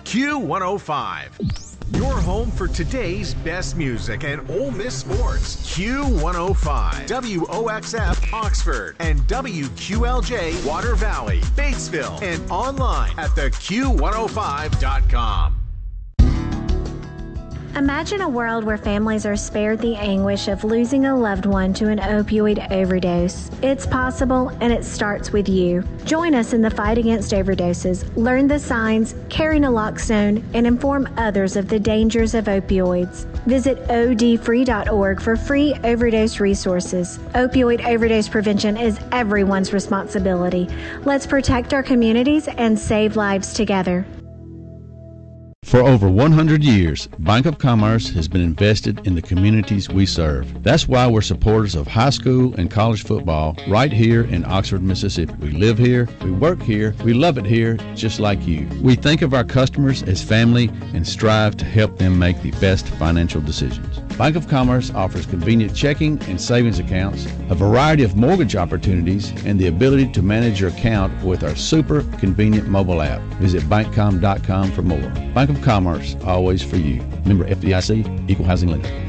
Q105. Your home for today's best music and Ole Miss sports. Q105. WOXF Oxford and WQLJ Water Valley, Batesville, and online at theq105.com. Imagine a world where families are spared the anguish of losing a loved one to an opioid overdose. It's possible, and it starts with you. Join us in the fight against overdoses. Learn the signs, carry naloxone, and inform others of the dangers of opioids. Visit odfree.org for free overdose resources. Opioid overdose prevention is everyone's responsibility. Let's protect our communities and save lives together. For over 100 years, Bank of Commerce has been invested in the communities we serve. That's why we're supporters of high school and college football right here in Oxford, Mississippi. We live here, we work here, we love it here, just like you. We think of our customers as family and strive to help them make the best financial decisions. Bank of Commerce offers convenient checking and savings accounts, a variety of mortgage opportunities, and the ability to manage your account with our super convenient mobile app. Visit bankcom.com for more. Bank of Commerce, always for you. Member FDIC, Equal Housing Lender.